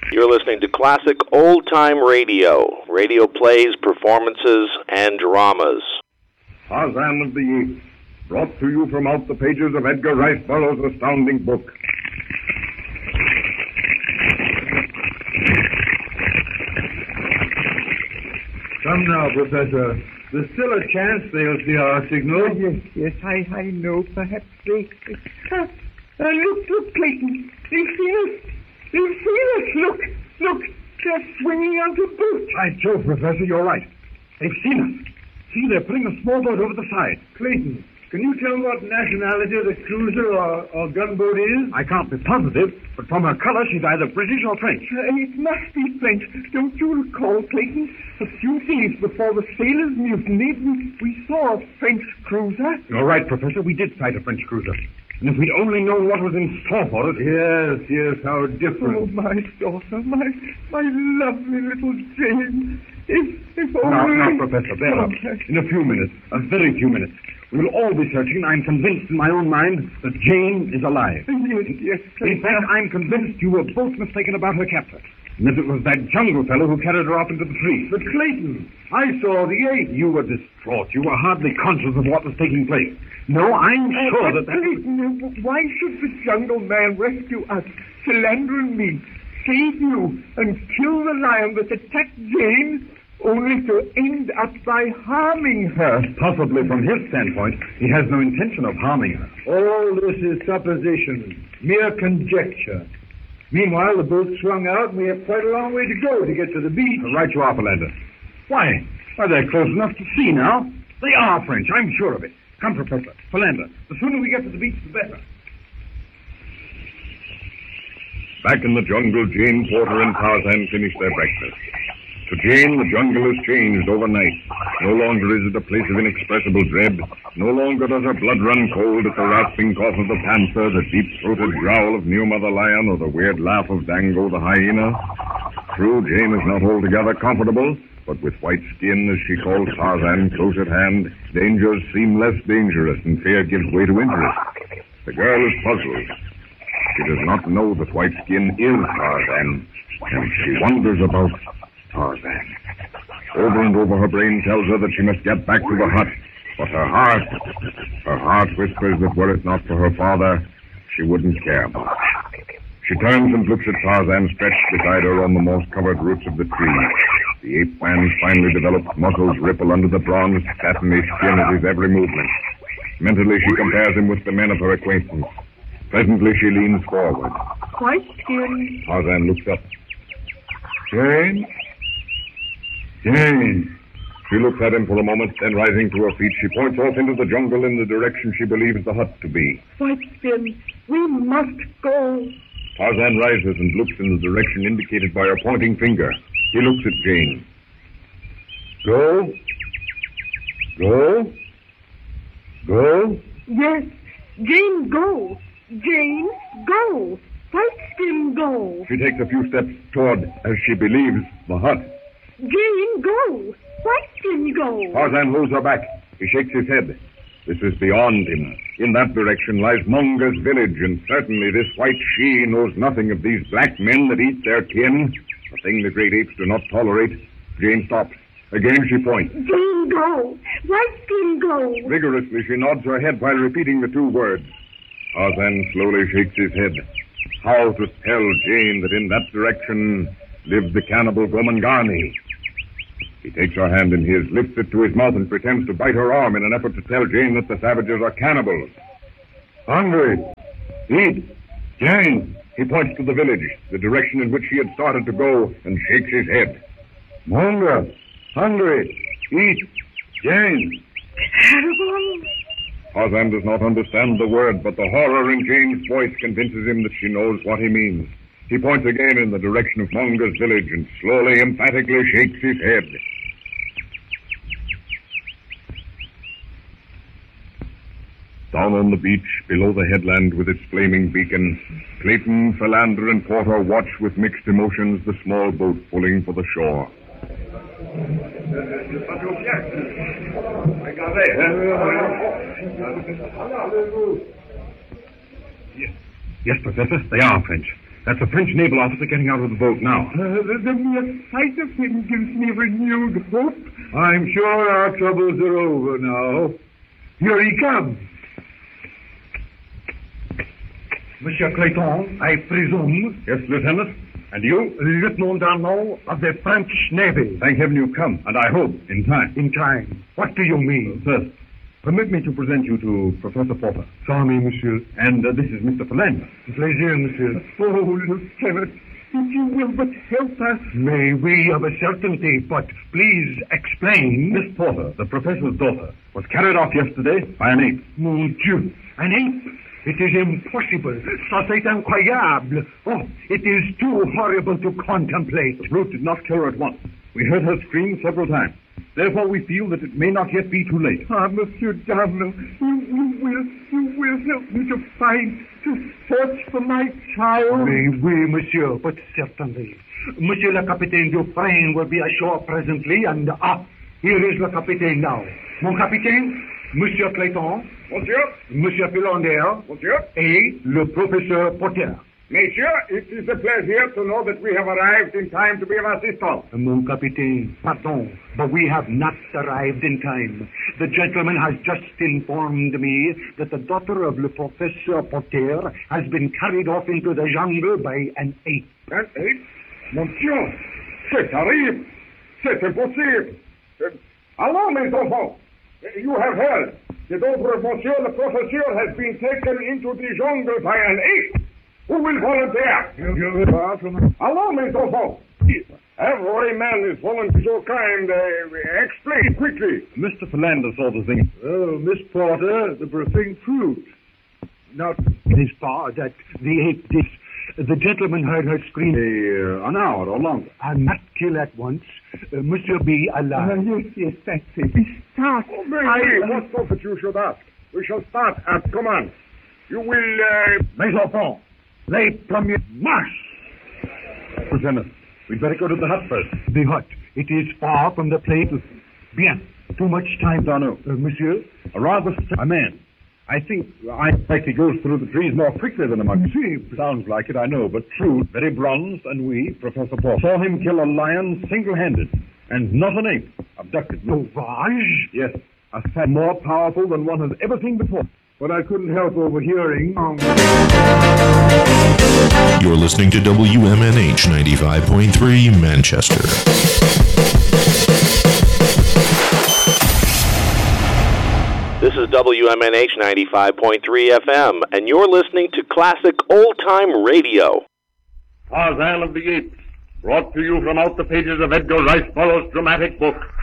You're listening to classic old-time radio. Radio plays, performances, and dramas. Tarzan of the Apes, brought to you from out the pages of Edgar Rice Burroughs' astounding book. Come now, Professor. There's still a chance they'll see our signal. Yes, I know. Perhaps they... Look, Clayton. They've seen us. Look. They're swinging out a boat. By Jove, Professor, you're right. They've seen us. See, they're putting a small boat over the side. Clayton, can you tell what nationality the cruiser or gunboat is? I can't be positive, but from her color, she's either British or French. It must be French. Don't you recall, Clayton? A few days before the sailors mutinied, we saw a French cruiser. You're right, Professor. We did sight a French cruiser. And if we'd only known what was in store for us... Yes, how different. Oh, my daughter, my lovely little Jane. If only... Now, Professor, bear up. In a few minutes, a very few minutes, we'll all be searching. I'm convinced in my own mind that Jane is alive. Yes, In fact, I'm convinced you were both mistaken about her capture. And that it was that jungle fellow who carried her off into the trees. But Clayton, I saw the ape. You were distraught. You were hardly conscious of what was taking place. No, I'm sure that... Clayton, why should the jungle man rescue us, Philander and me, save you, and kill the lion that attacked Jane, only to end up by harming her? Possibly from his standpoint, he has no intention of harming her. All this is supposition, mere conjecture. Meanwhile, the boat swung out, and we have quite a long way to go to get to the beach. Right you are, Philander. Why, they're close enough to see now. They are French, I'm sure of it. Come, Professor. Philander, the sooner we get to the beach, the better. Back in the jungle, Jane Porter and Tarzan finished their breakfast. To Jane, the jungle has changed overnight. No longer is it a place of inexpressible dread. No longer does her blood run cold at the rasping cough of the panther, the deep-throated growl of New Mother Lion, or the weird laugh of Dango the hyena. True, Jane is not altogether comfortable, but with white skin, as she calls Tarzan, close at hand, dangers seem less dangerous and fear gives way to interest. The girl is puzzled. She does not know that white skin is Tarzan, and she wonders about Tarzan. Over and over her brain tells her that she must get back to the hut, but her heart whispers that were it not for her father, she wouldn't care much. She turns and looks at Tarzan stretched beside her on the moss-covered roots of the tree. The ape man's finely developed muscles ripple under the bronzed, satiny skin at his every movement. Mentally, she compares him with the men of her acquaintance. Presently, she leans forward. White skin. Tarzan looks up. Jane? She looks at him for a moment, then rising to her feet, she points off into the jungle in the direction she believes the hut to be. White skin, we must go. Tarzan rises and looks in the direction indicated by her pointing finger. He looks at Jane. Go? Yes, Jane, go. Jane, go. White skin, go. She takes a few steps toward, as she believes, the hut. Jane, go. White skin, go. Tarzan holds her back. He shakes his head. This is beyond him. In that direction lies Munga's village, and certainly this white she knows nothing of these black men that eat their kin, a thing the great apes do not tolerate. Jane stops. Again she points. Jane, go. White skin, go. Vigorously she nods her head while repeating the two words. Tarzan slowly shakes his head. How to tell Jane that in that direction lives the cannibal Gomangani? He takes her hand in his, lifts it to his mouth, and pretends to bite her arm in an effort to tell Jane that the savages are cannibals. Hungry. Eat. Jane. He points to the village, the direction in which he had started to go, and shakes his head. Munga. Hungry. Eat. Jane. Terrible. Tarzan does not understand the word, but the horror in Jane's voice convinces him that she knows what he means. He points again in the direction of Munga's village and slowly, emphatically shakes his head. Down on the beach, below the headland with its flaming beacon, Clayton, Philander, and Porter watch with mixed emotions the small boat pulling for the shore. Yes, Professor, they are French. That's a French naval officer getting out of the boat now. The mere sight of him gives me renewed hope. I'm sure our troubles are over now. Here he comes. Monsieur Clayton, I presume. Yes, Lieutenant. And you? Lieutenant Darnot of the French Navy. Thank heaven you've come, and I hope in time. In time. What do you mean? First, permit me to present you to Professor Porter. Sorry, monsieur. And this is Mr. Philander. Plaisir, monsieur. Oh, Lieutenant, if you will but help us. May we of a certainty, but please explain. Miss Porter, the professor's daughter, was carried off yesterday by an ape. Mon Dieu, an ape? It is impossible. Ça c'est incroyable. Oh, it is too horrible to contemplate. The brute did not kill her at once. We heard her scream several times. Therefore, we feel that it may not yet be too late. Ah, Monsieur Darnot, you will help me to search for my child. Oui, monsieur, but certainly. Monsieur le Capitaine Dufresne will be ashore presently, and here is le Capitaine now. Mon Capitaine, Monsieur Clayton. Monsieur. Monsieur Philander. Monsieur. Et le Professeur Porter. Monsieur, it is a pleasure to know that we have arrived in time to be of assistance. Mon Capitaine, pardon, but we have not arrived in time. The gentleman has just informed me that the daughter of le Professeur Porter has been carried off into the jungle by an ape. An ape? Monsieur, c'est terrible. C'est impossible. Allons, mes enfants. You have heard. The daughter of Monsieur le Professeur has been taken into the jungle by an ape. Who will volunteer? Allons, mes enfants. Every man is volunteering so kind. Explain quickly. Mr. Philander saw the thing. Oh, Miss Porter, the thing proved. Not his part that the ape did. The gentleman heard her scream. An hour or longer. And not kill at once. Monsieur be alive. Yes, that's it. We start. Oh, what was it you should ask? We shall start at command. You will, Mes enfants, les premiers marche. Lieutenant, we'd better go to the hut first. The hut. It is far from the place. Bien. Too much time. Darnot. Monsieur? A rather a man. I think he goes through the trees more quickly than a monkey. Sounds like it, I know, but true. Very bronzed, and we, Professor Paul, saw him kill a lion single-handed, and not an ape. Abducted. Sauvage? Yes, a fat more powerful than one has ever seen before. But I couldn't help overhearing. You're listening to WMNH 95.3 Manchester. This is WMNH 95.3 FM, and you're listening to classic old-time radio. Tarzan of the Apes, brought to you from out the pages of Edgar Rice Burroughs' dramatic book,